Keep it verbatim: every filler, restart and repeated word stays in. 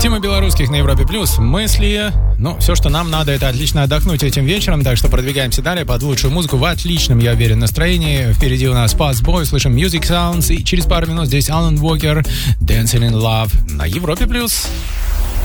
Тима Белорусских на Европе Плюс. Мысли. Ну, все, что нам надо, это отлично отдохнуть этим вечером. Так что продвигаемся далее под лучшую музыку в отличном, я уверен, настроении. Впереди у нас Fast Boy, слышим Music Sounds. И через пару минут здесь Алан Уокер, Dancing in Love на Европе Плюс.